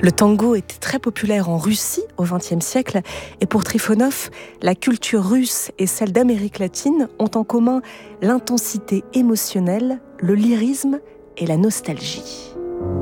Le tango était très populaire en Russie au XXe siècle et pour Trifonov, la culture russe et celle d'Amérique latine ont en commun l'intensité émotionnelle, le lyrisme et la nostalgie.